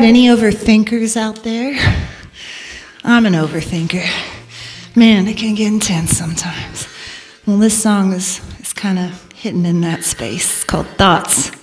right, any overthinkers out there? I'm an overthinker. Man, it can get intense sometimes. Well, this song is kind of hitting in that space. It's called Thoughts.